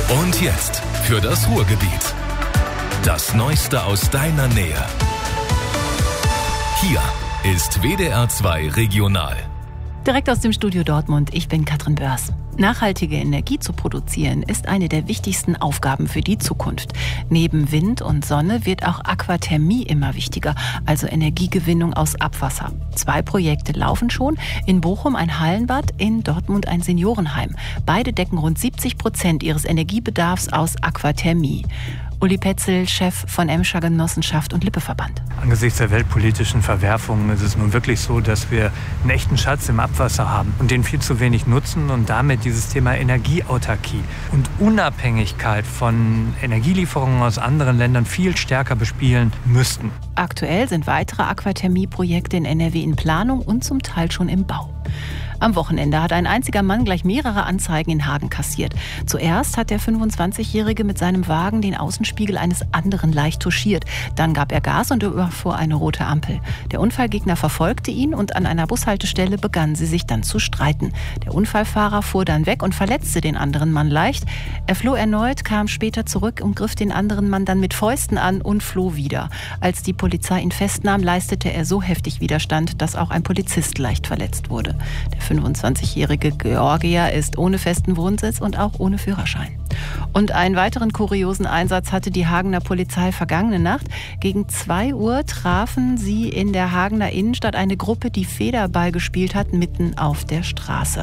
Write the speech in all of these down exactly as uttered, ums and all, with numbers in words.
Und jetzt für das Ruhrgebiet. Das Neueste aus deiner Nähe. Hier ist W D R zwei Regional. Direkt aus dem Studio Dortmund, ich bin Katrin Börs. Nachhaltige Energie zu produzieren ist eine der wichtigsten Aufgaben für die Zukunft. Neben Wind und Sonne wird auch Aquathermie immer wichtiger, also Energiegewinnung aus Abwasser. Zwei Projekte laufen schon, in Bochum ein Hallenbad, in Dortmund ein Seniorenheim. Beide decken rund siebzig Prozent ihres Energiebedarfs aus Aquathermie. Uli Petzel, Chef von Emscher Genossenschaft und Lippe-Verband. Angesichts der weltpolitischen Verwerfungen ist es nun wirklich so, dass wir einen echten Schatz im Abwasser haben und den viel zu wenig nutzen und damit dieses Thema Energieautarkie und Unabhängigkeit von Energielieferungen aus anderen Ländern viel stärker bespielen müssten. Aktuell sind weitere Aquathermie-Projekte in N R W in Planung und zum Teil schon im Bau. Am Wochenende hat ein einziger Mann gleich mehrere Anzeigen in Hagen kassiert. Zuerst hat der fünfundzwanzigjährige mit seinem Wagen den Außenspiegel eines anderen leicht touchiert. Dann gab er Gas und überfuhr eine rote Ampel. Der Unfallgegner verfolgte ihn und an einer Bushaltestelle begannen sie sich dann zu streiten. Der Unfallfahrer fuhr dann weg und verletzte den anderen Mann leicht. Er floh erneut, kam später zurück und griff den anderen Mann dann mit Fäusten an und floh wieder. Als die Polizei ihn festnahm, leistete er so heftig Widerstand, dass auch ein Polizist leicht verletzt wurde. Der fünfundzwanzigjährige Georgier ist ohne festen Wohnsitz und auch ohne Führerschein. Und einen weiteren kuriosen Einsatz hatte die Hagener Polizei vergangene Nacht. Gegen zwei Uhr trafen sie in der Hagener Innenstadt eine Gruppe, die Federball gespielt hat, mitten auf der Straße.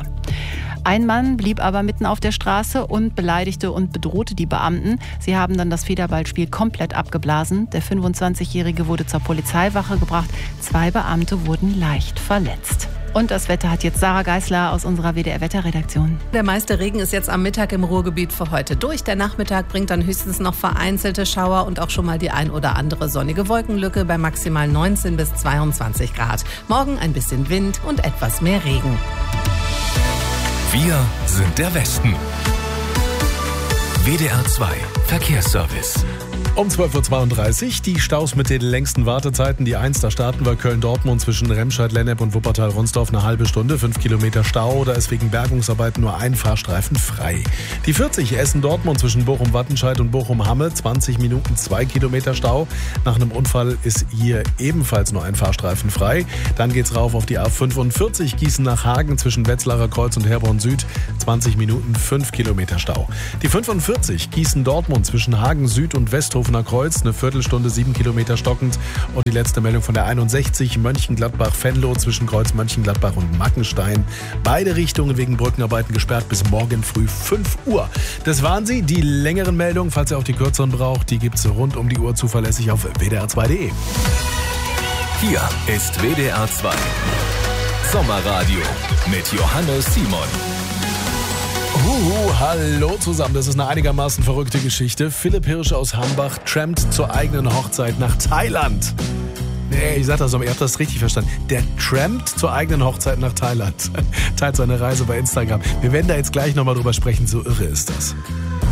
Ein Mann blieb aber mitten auf der Straße und beleidigte und bedrohte die Beamten. Sie haben dann das Federballspiel komplett abgeblasen. Der fünfundzwanzigjährige wurde zur Polizeiwache gebracht. Zwei Beamte wurden leicht verletzt. Und das Wetter hat jetzt Sarah Geisler aus unserer W D R-Wetterredaktion. Der meiste Regen ist jetzt am Mittag im Ruhrgebiet für heute durch. Der Nachmittag bringt dann höchstens noch vereinzelte Schauer und auch schon mal die ein oder andere sonnige Wolkenlücke bei maximal neunzehn bis zweiundzwanzig Grad. Morgen ein bisschen Wind und etwas mehr Regen. Wir sind der Westen. W D R zwei Verkehrsservice. Um zwölf Uhr zweiunddreißig die Staus mit den längsten Wartezeiten. Die eins, da starten wir Köln-Dortmund zwischen Remscheid-Lennep und Wuppertal-Ronsdorf eine halbe Stunde, fünf Kilometer Stau. Da ist wegen Bergungsarbeiten nur ein Fahrstreifen frei. Die vierzig Essen-Dortmund zwischen Bochum-Wattenscheid und Bochum-Hamme, zwanzig Minuten, zwei Kilometer Stau. Nach einem Unfall ist hier ebenfalls nur ein Fahrstreifen frei. Dann geht's rauf auf die A fünfundvierzig Gießen nach Hagen zwischen Wetzlarer Kreuz und Herborn Süd, zwanzig Minuten, fünf Kilometer Stau. Die fünfundvierzig Gießen-Dortmund zwischen Hagen Süd und Westhof nach Kreuz, eine Viertelstunde, sieben Kilometer stockend. Und die letzte Meldung von der einundsechzig, Mönchengladbach-Venlo zwischen Kreuz Mönchengladbach und Mackenstein. Beide Richtungen wegen Brückenarbeiten gesperrt bis morgen früh fünf Uhr. Das waren sie, die längeren Meldungen. Falls ihr auch die kürzeren braucht, die gibt's rund um die Uhr zuverlässig auf w d r zwei punkt d e. Hier ist W D R zwei Sommerradio mit Johannes Simon. Huhu, hallo zusammen. Das ist eine einigermaßen verrückte Geschichte. Philipp Hirsch aus Hambach trampt zur eigenen Hochzeit nach Thailand. Nee, ich sag das nochmal, ihr habt das richtig verstanden. Der trampt zur eigenen Hochzeit nach Thailand. Teilt seine Reise bei Instagram. Wir werden da jetzt gleich nochmal drüber sprechen, so irre ist das.